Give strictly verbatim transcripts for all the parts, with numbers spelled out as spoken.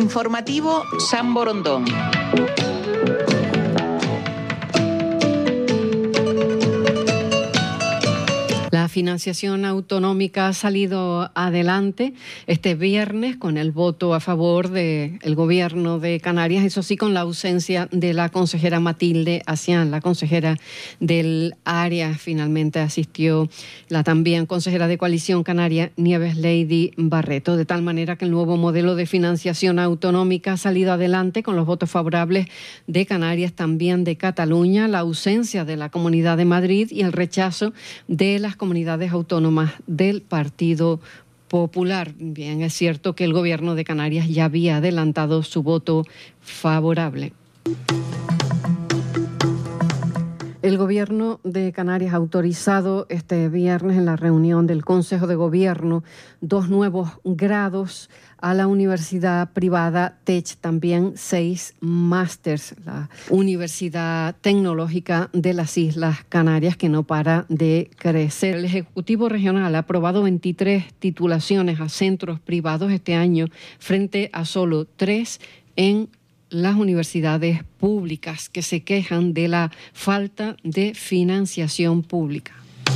Informativo San Borondón. La financiación autonómica ha salido adelante este viernes con el voto a favor del gobierno de Canarias, eso sí, con la ausencia de la consejera Matilde Acián, la consejera del área. Finalmente asistió la también consejera de Coalición Canaria, Nieves Lady Barreto, de tal manera que el nuevo modelo de financiación autonómica ha salido adelante con los votos favorables de Canarias, también de Cataluña, la ausencia de la Comunidad de Madrid y el rechazo de las comunidades autónomas del Partido Popular. Bien, es cierto que el gobierno de Canarias ya había adelantado su voto favorable. El gobierno de Canarias ha autorizado este viernes en la reunión del Consejo de Gobierno dos nuevos grados a la universidad privada T E C, también seis másters, la Universidad Tecnológica de las Islas Canarias, que no para de crecer. El Ejecutivo Regional ha aprobado veintitrés titulaciones a centros privados este año, frente a solo tres en las universidades públicas, que se quejan de la falta de financiación pública.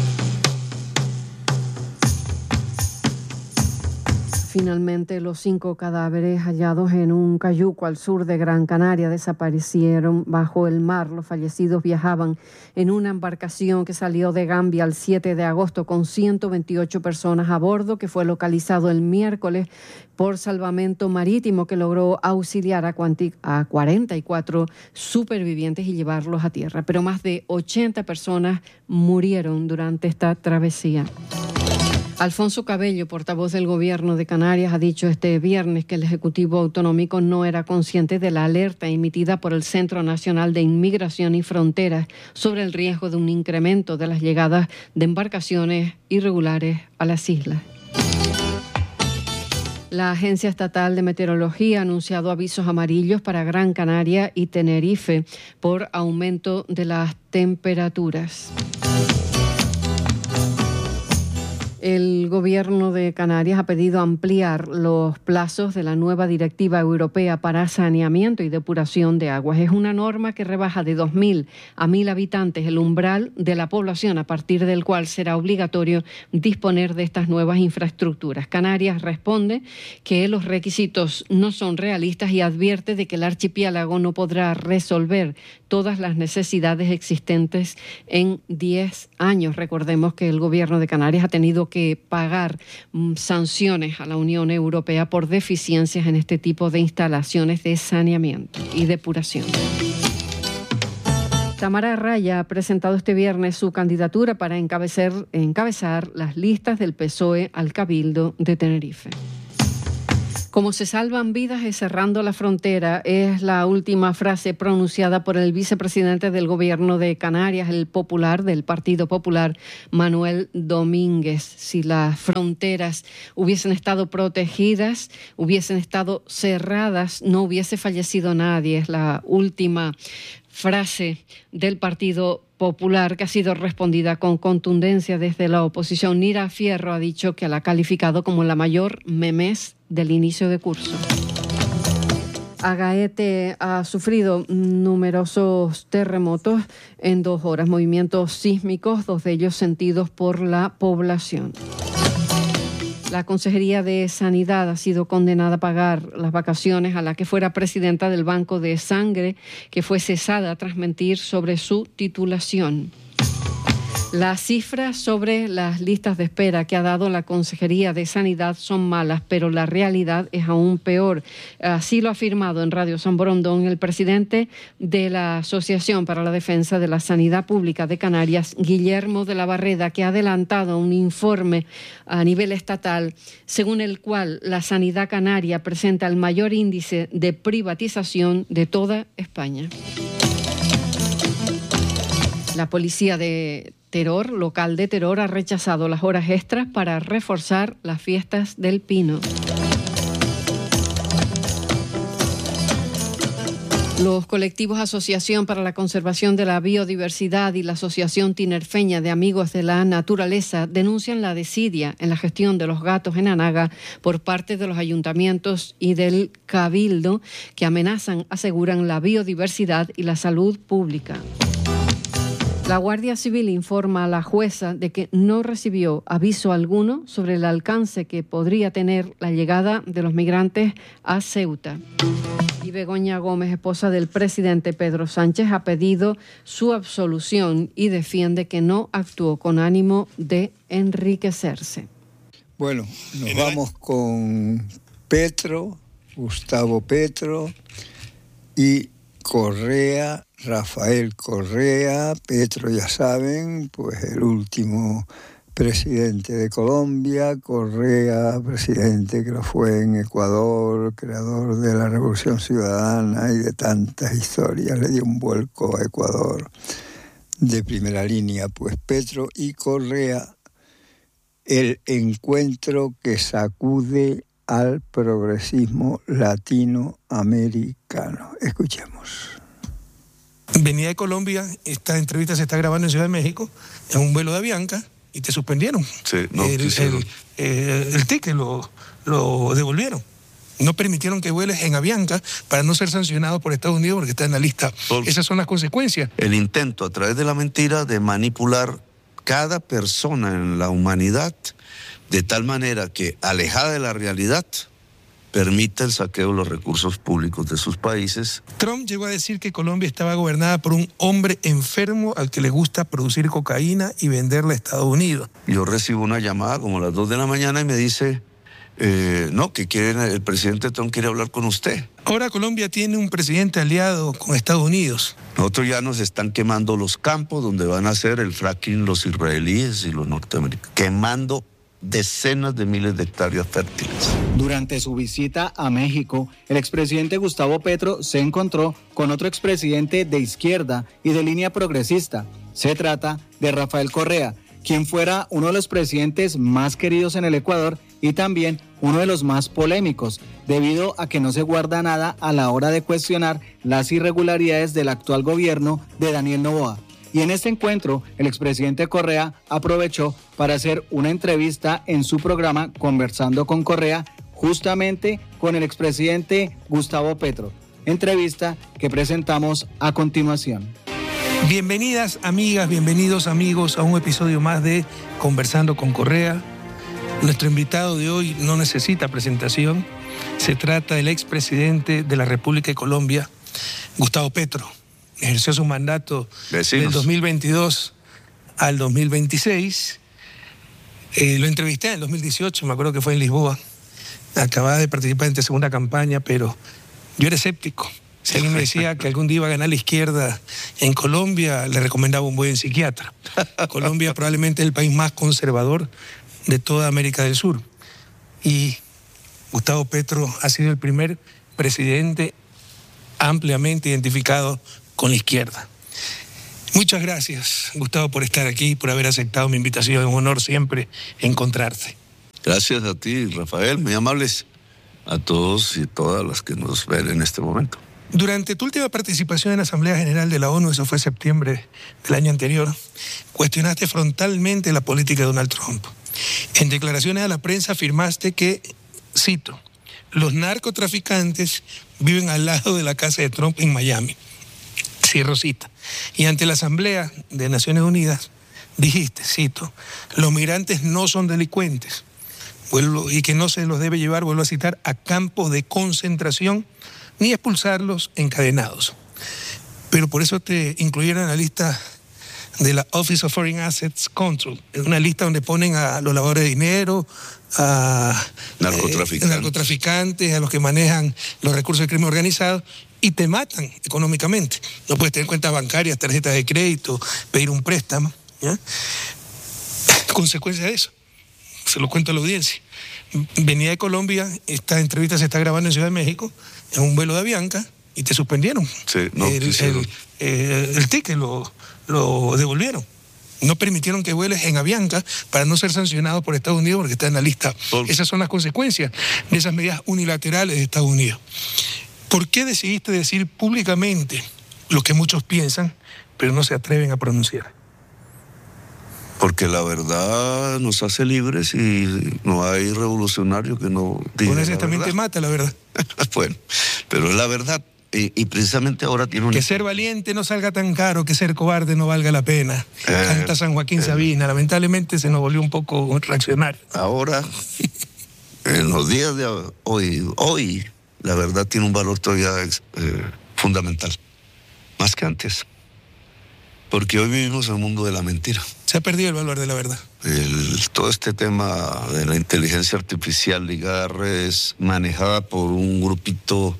Finalmente, los cinco cadáveres hallados en un cayuco al sur de Gran Canaria desaparecieron bajo el mar. Los fallecidos viajaban en una embarcación que salió de Gambia el siete de agosto con ciento veintiocho personas a bordo, que fue localizado el miércoles por Salvamento Marítimo, que logró auxiliar a cuarenta y cuatro supervivientes y llevarlos a tierra. Pero más de ochenta personas murieron durante esta travesía. Alfonso Cabello, portavoz del Gobierno de Canarias, ha dicho este viernes que el Ejecutivo Autonómico no era consciente de la alerta emitida por el Centro Nacional de Inmigración y Fronteras sobre el riesgo de un incremento de las llegadas de embarcaciones irregulares a las islas. La Agencia Estatal de Meteorología ha anunciado avisos amarillos para Gran Canaria y Tenerife por aumento de las temperaturas. El Gobierno de Canarias ha pedido ampliar los plazos de la nueva Directiva Europea para saneamiento y depuración de aguas. Es una norma que rebaja de dos mil a mil habitantes el umbral de la población, a partir del cual será obligatorio disponer de estas nuevas infraestructuras. Canarias responde que los requisitos no son realistas y advierte de que el archipiélago no podrá resolver todas las necesidades existentes en diez años. Recordemos que el Gobierno de Canarias ha tenido que pagar mm, sanciones a la Unión Europea por deficiencias en este tipo de instalaciones de saneamiento y depuración. Tamara Raya ha presentado este viernes su candidatura para encabezar, encabezar las listas del P S O E al Cabildo de Tenerife. Como se salvan vidas es cerrando la frontera, es la última frase pronunciada por el vicepresidente del Gobierno de Canarias, el popular del Partido Popular, Manuel Domínguez. Si las fronteras hubiesen estado protegidas, hubiesen estado cerradas, no hubiese fallecido nadie. Es la última frase del Partido Popular, que ha sido respondida con contundencia desde la oposición. Nira Fierro ha dicho que la ha calificado como la mayor memés del inicio de curso. Agaete ha sufrido numerosos terremotos en dos horas, movimientos sísmicos, dos de ellos sentidos por la población. La Consejería de Sanidad ha sido condenada a pagar las vacaciones a la que fuera presidenta del Banco de Sangre, que fue cesada tras mentir sobre su titulación. Las cifras sobre las listas de espera que ha dado la Consejería de Sanidad son malas, pero la realidad es aún peor. Así lo ha afirmado en Radio San Borondón el presidente de la Asociación para la Defensa de la Sanidad Pública de Canarias, Guillermo de la Barreda, que ha adelantado un informe a nivel estatal según el cual la sanidad canaria presenta el mayor índice de privatización de toda España. La policía de Teror, local de Teror, ha rechazado las horas extras para reforzar las fiestas del Pino. Los colectivos Asociación para la Conservación de la Biodiversidad y la Asociación Tinerfeña de Amigos de la Naturaleza denuncian la desidia en la gestión de los gatos en Anaga por parte de los ayuntamientos y del Cabildo, que amenazan, aseguran, la biodiversidad y la salud pública. La Guardia Civil informa a la jueza de que no recibió aviso alguno sobre el alcance que podría tener la llegada de los migrantes a Ceuta. Y Begoña Gómez, esposa del presidente Pedro Sánchez, ha pedido su absolución y defiende que no actuó con ánimo de enriquecerse. Bueno, nos vamos con Petro, Gustavo Petro y Correa, Rafael Correa. Petro, ya saben, pues el último presidente de Colombia, Correa, presidente que lo fue en Ecuador, creador de la Revolución Ciudadana y de tantas historias, le dio un vuelco a Ecuador de primera línea. Pues Petro y Correa, el encuentro que sacude al progresismo latinoamericano. Escuchemos. Venía de Colombia, esta entrevista se está grabando en Ciudad de México, en un vuelo de Avianca, y te suspendieron. Sí, no, el, el, el, el ticket lo, lo devolvieron. No permitieron que vueles en Avianca para no ser sancionado por Estados Unidos porque está en la lista. Por Esas son las consecuencias. El intento a través de la mentira de manipular cada persona en la humanidad de tal manera que, alejada de la realidad, permite el saqueo de los recursos públicos de sus países. Trump llegó a decir que Colombia estaba gobernada por un hombre enfermo al que le gusta producir cocaína y venderla a Estados Unidos. Yo recibo una llamada como a las dos de la mañana y me dice, eh, no, que quieren, el presidente Trump quiere hablar con usted. Ahora Colombia tiene un presidente aliado con Estados Unidos. Nosotros ya nos están quemando los campos donde van a hacer el fracking los israelíes y los norteamericanos, quemando decenas de miles de hectáreas fértiles. Durante su visita a México, el expresidente Gustavo Petro se encontró con otro expresidente de izquierda y de línea progresista. Se trata de Rafael Correa, quien fuera uno de los presidentes más queridos en el Ecuador y también uno de los más polémicos, debido a que no se guarda nada a la hora de cuestionar las irregularidades del actual gobierno de Daniel Noboa. Y en este encuentro, el expresidente Correa aprovechó para hacer una entrevista en su programa Conversando con Correa, justamente con el expresidente Gustavo Petro. Entrevista que presentamos a continuación. Bienvenidas amigas, bienvenidos amigos a un episodio más de Conversando con Correa. Nuestro invitado de hoy no necesita presentación. Se trata del expresidente de la República de Colombia, Gustavo Petro. Ejerció su mandato Vecinos. del dos mil veintidós al dos mil veintiséis. Eh, lo entrevisté en el dos mil dieciocho, me acuerdo que fue en Lisboa. Acababa de participar en tu segunda campaña, pero yo era escéptico. Si alguien me decía que algún día iba a ganar la izquierda en Colombia, le recomendaba un buen psiquiatra. Colombia probablemente es el país más conservador de toda América del Sur. Y Gustavo Petro ha sido el primer presidente ampliamente identificado con la izquierda. Muchas gracias, Gustavo, por estar aquí, por haber aceptado mi invitación. Es un honor siempre encontrarte. Gracias a ti, Rafael, muy amables a todos y todas las que nos ven en este momento. Durante tu última participación en la Asamblea General de la ONU, eso fue septiembre del año anterior, cuestionaste frontalmente la política de Donald Trump. En declaraciones a la prensa afirmaste que, cito, los narcotraficantes viven al lado de la casa de Trump en Miami. Cierro cita. Y ante la Asamblea de Naciones Unidas dijiste, cito, los migrantes no son delincuentes, vuelvo, y que no se los debe llevar, vuelvo a citar, a campos de concentración ni expulsarlos encadenados. Pero por eso te incluyeron en la lista de la Office of Foreign Assets Control, es una lista donde ponen a los lavadores de dinero, a narcotraficantes. Eh, narcotraficantes, a los que manejan los recursos del crimen organizado, y te matan económicamente. No puedes tener cuentas bancarias, tarjetas de crédito, pedir un préstamo, ¿ya? Consecuencia de eso, se lo cuento a la audiencia. Venía de Colombia, esta entrevista se está grabando en Ciudad de México, en un vuelo de Avianca, y te suspendieron. Sí, no, el, el, el, el ticket lo, lo devolvieron. No permitieron que vueles en Avianca para no ser sancionado por Estados Unidos porque está en la lista. Por... Esas son las consecuencias de esas medidas unilaterales de Estados Unidos. ¿Por qué decidiste decir públicamente lo que muchos piensan, pero no se atreven a pronunciar? Porque la verdad nos hace libres y no hay revolucionario que no diga Con ese la también verdad. te mata, la verdad. Bueno, pero es la verdad. Y, y precisamente ahora tiene un... Que ser valiente no salga tan caro, que ser cobarde no valga la pena. Eh, Canta San Joaquín eh. Sabina. Lamentablemente se nos volvió un poco reaccionario. Ahora, en los días de hoy, hoy, la verdad tiene un valor todavía eh, fundamental, más que antes. Porque hoy vivimos en el mundo de la mentira. Se ha perdido el valor de la verdad. El, todo este tema de la inteligencia artificial ligada a redes, manejada por un grupito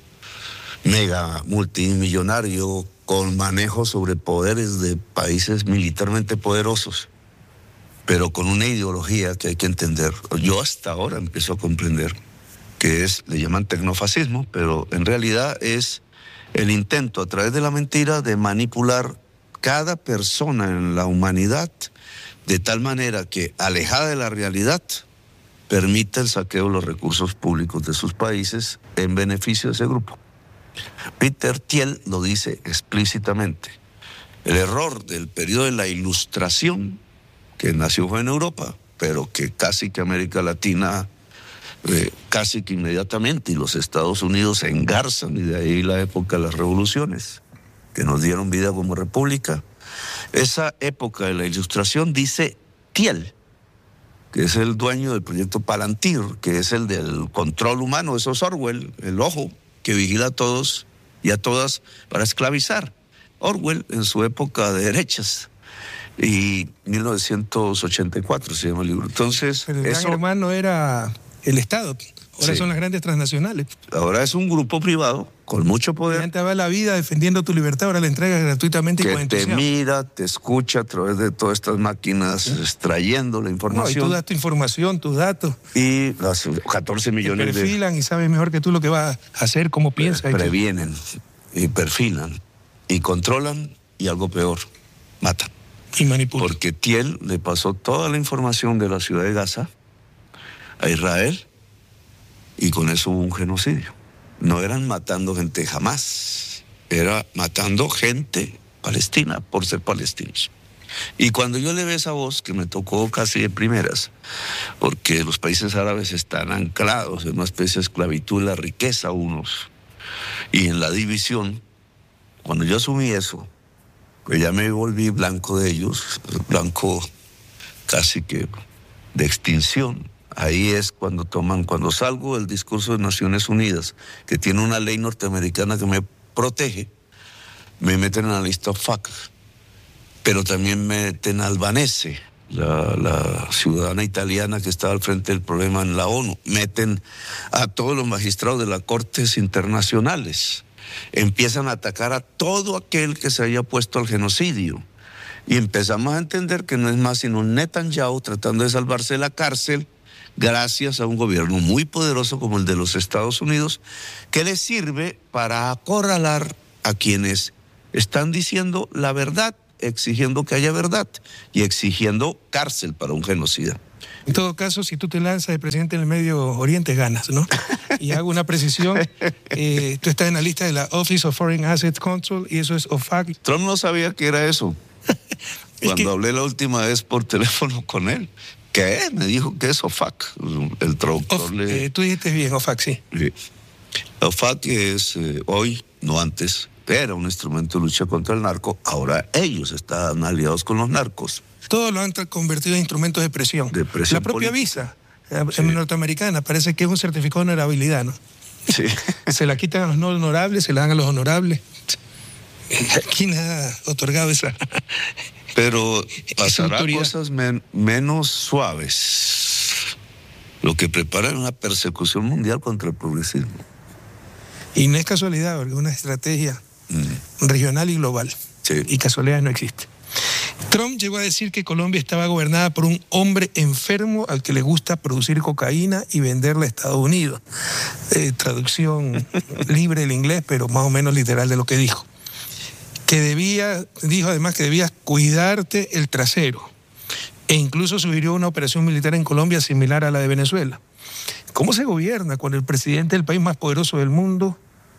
mega multimillonario con manejo sobre poderes de países militarmente poderosos, pero con una ideología que hay que entender. Yo hasta ahora empiezo a comprender que es, le llaman tecnofascismo, pero en realidad es el intento a través de la mentira de manipular cada persona en la humanidad de tal manera que, alejada de la realidad, permita el saqueo de los recursos públicos de sus países en beneficio de ese grupo. Peter Thiel lo dice explícitamente. El error del periodo de la Ilustración, que nació fue en Europa, pero que casi que América Latina, eh, casi que inmediatamente, y los Estados Unidos se engarzan, y de ahí la época de las revoluciones, que nos dieron vida como república. Esa época de la Ilustración, dice Thiel, que es el dueño del proyecto Palantir, que es el del control humano, eso es Orwell, el ojo que vigila a todos y a todas para esclavizar. Orwell en su época de derechas, y mil novecientos ochenta y cuatro se llama el libro. Entonces, Pero el gran eso hermano era el Estado. Ahora Sí. son las grandes transnacionales. ahora es un grupo privado con mucho La poder gente va a la vida defendiendo tu libertad, ahora la entregas gratuitamente y con que te entusiasmo. mira, te escucha a través de todas estas máquinas, extrayendo la No, y información. tú das tu información, tus datos, Y las catorce te millones de perfilan y sabes mejor que tú lo que vas a hacer, cómo piensas. y todo. previenen y perfilan y controlan, y algo peor, matan. Y manipulan. Porque Thiel le pasó toda la información de la ciudad de Gaza a Israel, y con eso hubo un genocidio. No eran matando gente jamás, era matando gente palestina por ser palestinos. Y cuando yo le ve esa voz, que me tocó casi de primeras, porque los países árabes están anclados en una especie de esclavitud en la riqueza unos y en la división, cuando yo asumí eso, pues ya me volví blanco de ellos, blanco casi que de extinción. Ahí es cuando toman, cuando salgo del discurso de Naciones Unidas, que tiene una ley norteamericana que me protege, me meten en la lista F A C, pero también me meten a Albanese, la, la ciudadana italiana que estaba al frente del problema en la ONU, meten a todos los magistrados de las cortes internacionales, empiezan a atacar a todo aquel que se haya opuesto al genocidio, y empezamos a entender que no es más sino un Netanyahu tratando de salvarse de la cárcel, gracias a un gobierno muy poderoso como el de los Estados Unidos, que le sirve para acorralar a quienes están diciendo la verdad, exigiendo que haya verdad y exigiendo cárcel para un genocida. En todo caso, si tú te lanzas de presidente en el Medio Oriente, ganas, ¿no? Y hago una precisión, eh, tú estás en la lista de la Office of Foreign Assets Control, y eso es O F A C. Trump no sabía que era eso. Cuando que... hablé la última vez por teléfono con él, ¿qué? Me dijo que es O F A C. El traductor Of, le... eh, tú dijiste bien, O F A C, sí. Sí. O F A C es eh, hoy, no antes, era un instrumento de lucha contra el narco. Ahora ellos están aliados con los narcos. Todos lo han convertido en instrumentos de presión. De presión La propia política. visa eh, Sí. norteamericana parece que es un certificado de honorabilidad, ¿no? Sí. Se la quitan a los no honorables, se la dan a los honorables. ¿Quién ha otorgado esa? Pero pasará autoridad. cosas men- menos suaves. Lo que prepara una persecución mundial contra el progresismo. Y no es casualidad, porque es una estrategia Mm. regional y global. Sí. Y casualidad no existe. Trump llegó a decir que Colombia estaba gobernada por un hombre enfermo al que le gusta producir cocaína y venderla a Estados Unidos. Eh, traducción libre del inglés, pero más o menos literal de lo que dijo. Que debía, dijo además que debías cuidarte el trasero. E incluso sugirió una operación militar en Colombia similar a la de Venezuela. ¿Cómo se gobierna cuando el presidente del país más poderoso del mundo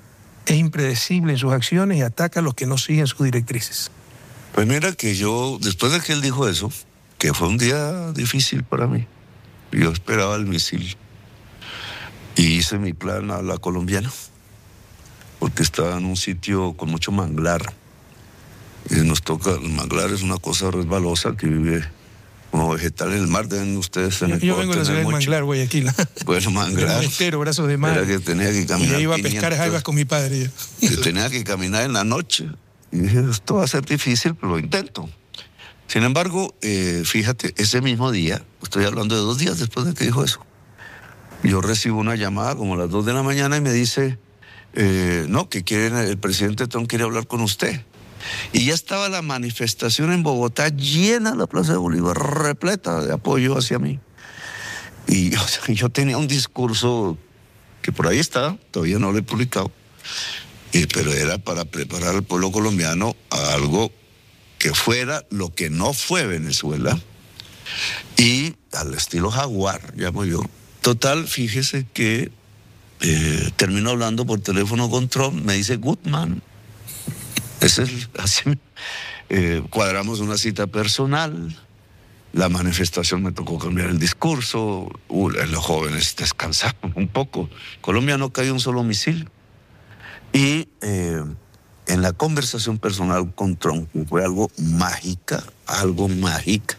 es impredecible en sus acciones y ataca a los que no siguen sus directrices. Pues mira que yo, después de que él dijo eso, que fue un día difícil para mí, yo esperaba el misil y hice mi plan a la colombiana, porque estaba en un sitio con mucho manglar. Y nos toca, el manglar es una cosa resbalosa que vive como vegetal en el mar, deben ustedes en Yo, el yo vengo de la ciudad de Manglar, Guayaquil. Bueno, Manglar. Estero, brazos de mar. Era que tenía que caminar. Y iba a pescar jaivas con mi padre. Que tenía que caminar en la noche. Y dije, esto va a ser difícil, pero lo intento. Sin embargo, eh, fíjate, ese mismo día, estoy hablando de dos días después de que dijo eso, yo recibo una llamada como a las dos de la mañana y me dice, eh, no, que quieren, el presidente Trump quiere hablar con usted. Y ya estaba la manifestación en Bogotá llena, la Plaza de Bolívar, repleta de apoyo hacia mí. Y o sea, yo tenía un discurso que por ahí está, todavía no lo he publicado, eh, pero era para preparar al pueblo colombiano a algo que fuera lo que no fue Venezuela y al estilo Jaguar, llamo yo. Total, fíjese que eh, termino hablando por teléfono con Trump, me dice, Goodman. Ese es, así, eh, cuadramos una cita personal, la manifestación me tocó cambiar el discurso, uh, los jóvenes descansaron un poco. Colombia no cayó un solo misil. Y eh, en la conversación personal con Trump fue algo mágica, algo mágica.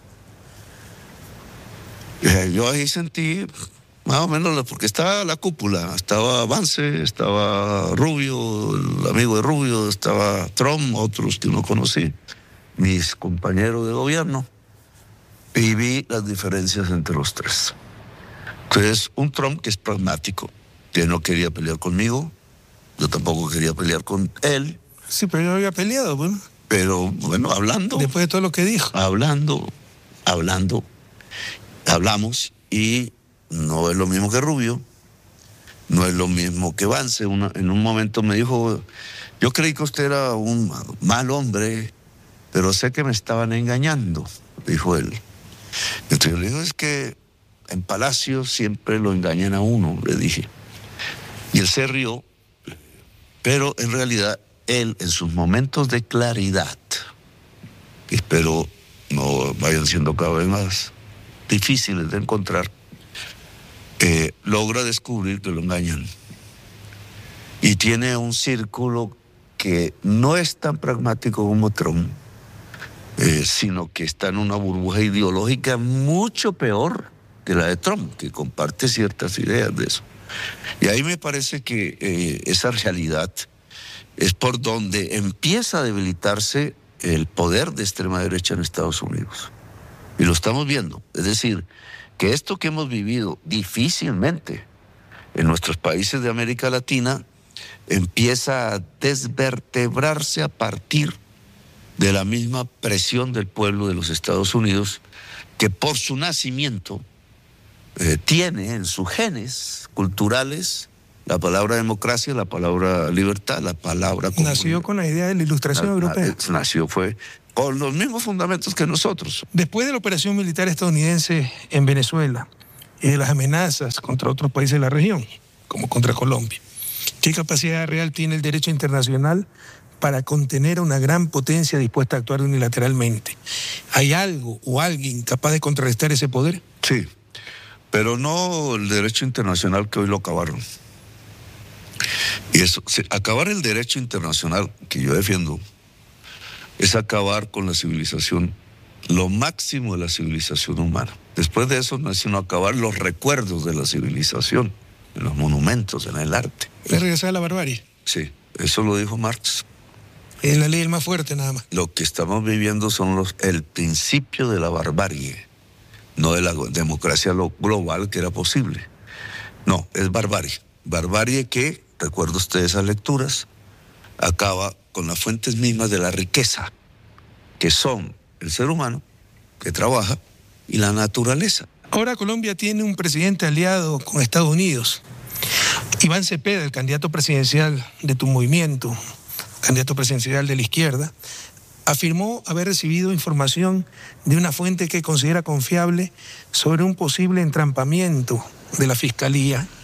Eh, yo ahí sentí más o menos, porque estaba la cúpula, estaba Vance, estaba Rubio, el amigo de Rubio, estaba Trump, otros que no conocí, mis compañeros de gobierno, y vi las diferencias entre los tres. Entonces, un Trump que es pragmático, que no quería pelear conmigo, yo tampoco quería pelear con él. Sí, pero yo había peleado, bueno. Pero, bueno, hablando. Después de todo lo que dijo. Hablando, hablando, hablamos, y no es lo mismo que Rubio, no es lo mismo que Vance. Una, en un momento me dijo, yo creí que usted era un mal hombre, pero sé que me estaban engañando, dijo él. Entonces yo le digo, es que en Palacio siempre lo engañan a uno, le dije. Y él se rió, pero en realidad él, en sus momentos de claridad, que espero no vayan siendo cada vez más difíciles de encontrar, eh, logra descubrir que lo engañan. Y tiene un círculo que no es tan pragmático como Trump, eh, sino que está en una burbuja ideológica mucho peor que la de Trump, que comparte ciertas ideas de eso. Y ahí me parece que eh, esa realidad es por donde empieza a debilitarse el poder de extrema derecha en Estados Unidos. Y lo estamos viendo. Es decir, que esto que hemos vivido difícilmente en nuestros países de América Latina empieza a desvertebrarse a partir de la misma presión del pueblo de los Estados Unidos, que por su nacimiento eh, tiene en sus genes culturales la palabra democracia, la palabra libertad, la palabra comunidad. Nació con la idea de la Ilustración Na- Europea. Nació, fue con los mismos fundamentos que nosotros. Después de la operación militar estadounidense en Venezuela y de las amenazas contra otros países de la región, como contra Colombia, ¿qué capacidad real tiene el derecho internacional para contener a una gran potencia dispuesta a actuar unilateralmente? ¿Hay algo o alguien capaz de contrarrestar ese poder? Sí, pero no el derecho internacional que hoy lo acabaron. Y eso, acabar el derecho internacional que yo defiendo es acabar con la civilización, lo máximo de la civilización humana. Después de eso no es sino acabar los recuerdos de la civilización, en los monumentos, en el arte. ¿Es regresar a la barbarie? Sí, eso lo dijo Marx. Es la ley del más fuerte nada más. Lo que estamos viviendo son los, el principio de la barbarie, no de la democracia global que era posible. No, es barbarie. Barbarie que, recuerdo usted esas lecturas, acaba con las fuentes mismas de la riqueza, que son el ser humano, que trabaja, y la naturaleza. Ahora Colombia tiene un presidente aliado con Estados Unidos. Iván Cepeda, el candidato presidencial de tu movimiento, candidato presidencial de la izquierda, afirmó haber recibido información de una fuente que considera confiable sobre un posible entrampamiento de la Fiscalía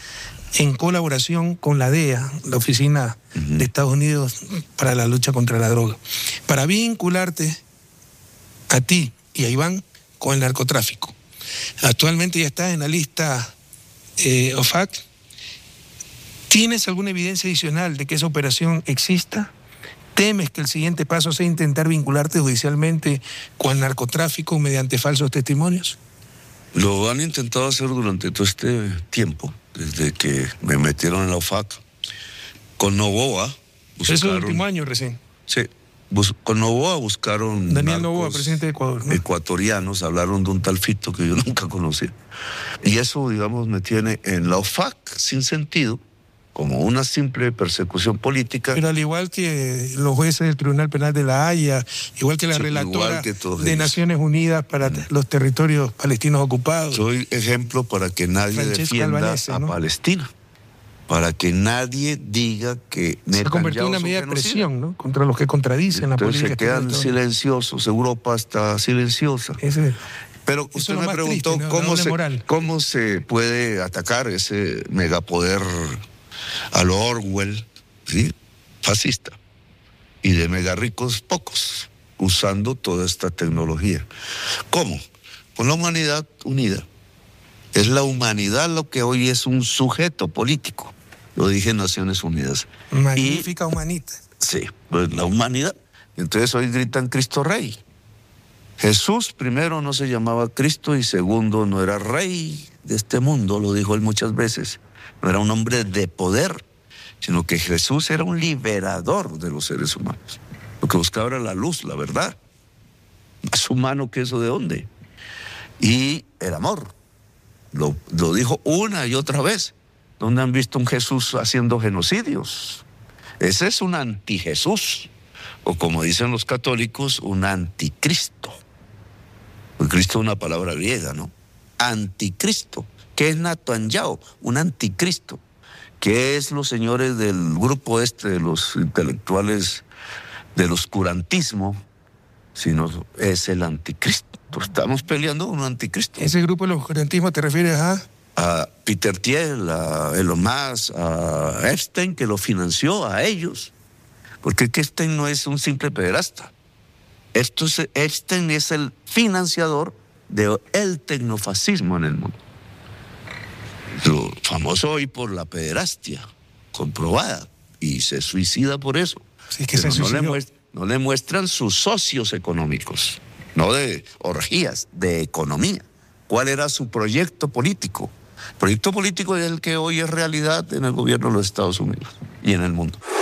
en colaboración con la D E A, la Oficina uh-huh. de Estados Unidos para la lucha contra la droga, para vincularte a ti y a Iván con el narcotráfico. Actualmente ya estás en la lista eh, O F A C. ¿Tienes alguna evidencia adicional de que esa operación exista? ¿Temes que el siguiente paso sea intentar vincularte judicialmente con el narcotráfico mediante falsos testimonios? Lo han intentado hacer durante todo este tiempo, desde que me metieron en la O F A C. Con Novoa buscaron... Eso es el último año recién. Sí. Bus, con Novoa buscaron... Daniel Novoa, presidente de Ecuador, ¿no? Ecuatorianos, hablaron de un tal Fito que yo nunca conocí. Y eso, digamos, me tiene en la O F A C sin sentido, como una simple persecución política. Pero al igual que los jueces del Tribunal Penal de la Haya, igual que la sí, relatora que de ellos. Naciones Unidas para mm. los territorios palestinos ocupados. Soy ejemplo para que nadie Francesca defienda Albanese, ¿no? a Palestina. Para que nadie diga que se ha convertido en una medida de presión, ¿no? Contra los que contradicen Entonces la política. Se quedan silenciosos, Europa está silenciosa. Ese, Pero usted me preguntó triste, ¿no? cómo, se, cómo se puede atacar ese megapoder a lo Orwell, ¿sí? fascista, y de mega ricos pocos, usando toda esta tecnología. ¿Cómo? Con la humanidad unida. Es la humanidad lo que hoy es un sujeto político. Lo dije en Naciones Unidas. Magnífica y, humanita. Sí, pues la humanidad. Entonces hoy gritan Cristo Rey. Jesús primero no se llamaba Cristo y segundo no era rey de este mundo, lo dijo él muchas veces. No era un hombre de poder, sino que Jesús era un liberador de los seres humanos. Lo que buscaba era la luz, la verdad. Más humano que eso, ¿de dónde? Y el amor. Lo, lo dijo una y otra vez. ¿Dónde han visto un Jesús haciendo genocidios? Ese es un antijesús, o como dicen los católicos, un anticristo. Porque Cristo es una palabra griega, ¿no? Anticristo. ¿Qué es Netanyahu? Un anticristo. ¿Qué es los señores del grupo este de los intelectuales del oscurantismo? Sino es el anticristo. Estamos peleando con un anticristo. ¿Ese grupo del oscurantismo te refieres a...? A Peter Thiel, a Elon Musk, a Epstein, que lo financió, a ellos. Porque Epstein no es un simple pederasta. Esto es, Epstein es el financiador del tecnofascismo en el mundo. Lo famoso hoy por la pederastia, comprobada, y se suicida por eso. Sí, que se no, le muest- no le muestran sus socios económicos, no de orgías, de economía. ¿Cuál era su proyecto político? El proyecto político es el que hoy es realidad en el gobierno de los Estados Unidos y en el mundo.